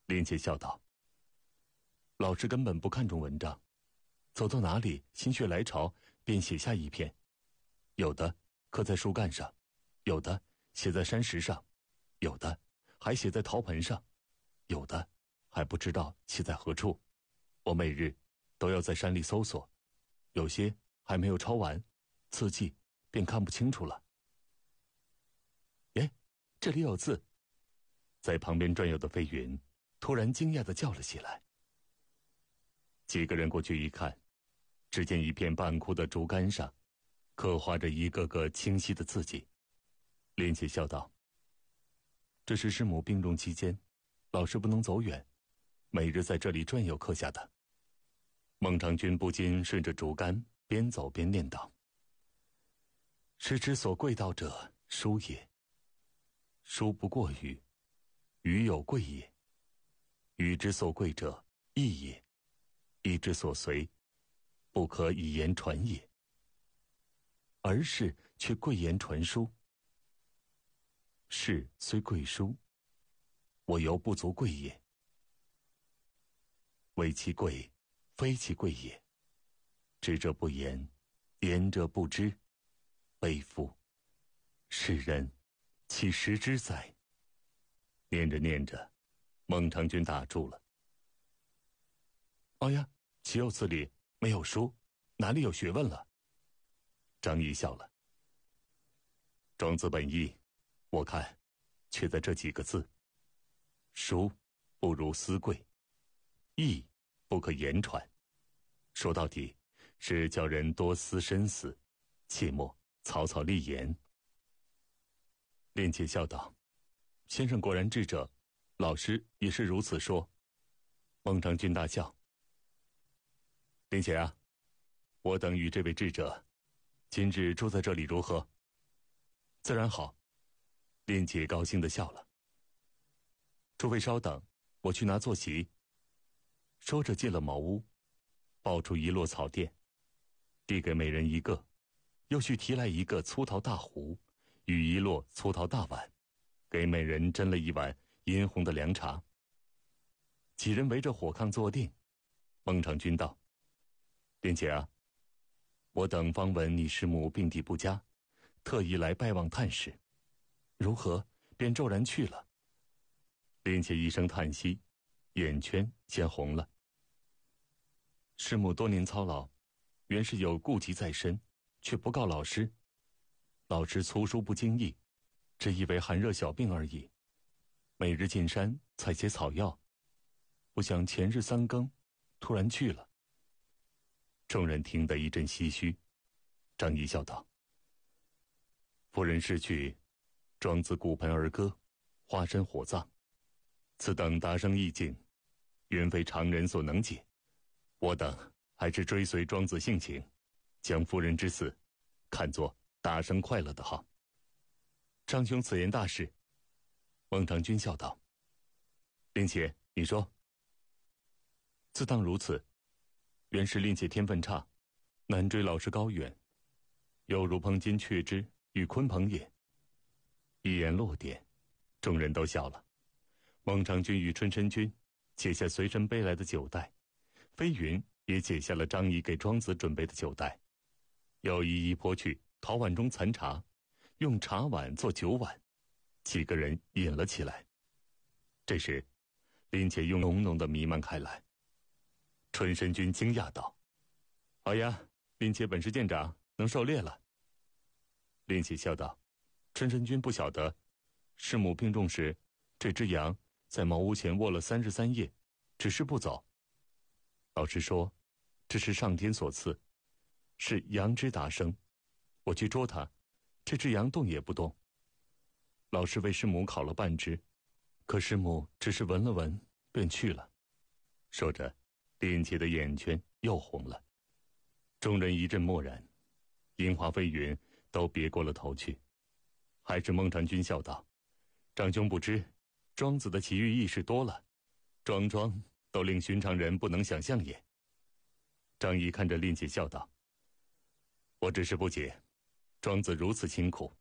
林姐笑道：“老师根本不看重文章，走到哪里心血来潮便写下一篇，有的刻在树干上，有的写在山石上，有的还写在陶盆上，有的还不知道写在何处。我每日都要在山里搜索，有些还没有抄完，字迹便看不清楚了。耶，这里有字！”在旁边转悠的飞云突然惊讶地叫了起来。几个人过去一看，只见一片半枯的竹竿上刻画着一个个清晰的字迹。林姐笑道：“这是师母病重期间，老师不能走远，每日在这里转悠刻下的。”孟尝君不禁顺着竹竿边走边念道：“师之所贵道者，书也。书不过语，语有贵也。语之所贵者，义也。义之所随，不可以言传也。而是却贵言传书。士虽贵书，我犹不足贵也。为其贵，非其贵也。知者不言，言者不知。悲夫！世人岂识之哉？”念着念着，孟尝君打住了。“哎呀，岂有此理！没有书，哪里有学问了？”张仪笑了。“庄子本意，我看却在这几个字：书不如思贵，义不可言传。说到底，是叫人多思深思，切莫草草立言。”林姐笑道：“先生果然智者，老师也是如此说。”孟尝君大笑：“林姐啊，我等与这位智者今日住在这里如何？”“自然好。”林姐高兴地笑了。“诸位稍等，我去拿坐席。”说着进了茅屋，抱出一摞草垫，递给每人一个，又去提来一个粗陶大壶与一摞粗陶大碗，给每人斟了一碗殷红的凉茶。几人围着火炕坐定。孟尝君道：“林姐啊，我等方闻你师母病体不佳，特意来拜望探视，如何便骤然去了？”林姐一声叹息，眼圈先红了。“师母多年操劳，原是有顾忌在身，却不告老师。老师粗疏不经意，只以为寒热小病而已。每日进山采些草药，不想前日3更，突然去了。”众人听得一阵唏嘘。张仪笑道：“夫人逝去，庄子骨盆而歌，花身火葬，此等达生意境，原非常人所能解。我等还是追随庄子性情，将夫人之死看作大生快乐的好。”张兄此言大是。孟尝君笑道：“林姐，你说。”“自当如此。原是林姐天分差，难追老师高远，犹如烹金雀之与鲲鹏也。”一言落点，众人都笑了。孟尝君与春申君解下随身背来的酒袋，飞云也解下了张仪给庄子准备的酒袋，又一一泼去陶碗中残茶，用茶碗做酒碗，几个人饮了起来。这时林姐用浓浓的弥漫开来。春申君惊讶道：“好呀，林姐本事见长，能狩猎了。”林姐笑道：“春申君不晓得，师母病重时，这只羊在茅屋前卧了3日3夜，只是不走。老师说，这是上天所赐，是羊之达生。我去捉它，这只羊动也不动。老师为师母烤了半只，可师母只是闻了闻，便去了。”说着，林姐的眼圈又红了。众人一阵默然，樱花飞云都别过了头去。还是孟尝君笑道：“张兄不知，庄子的奇遇异事多了，桩桩都令寻常人不能想象也。”张仪看着林姐笑道：“我只是不解，庄子如此辛苦，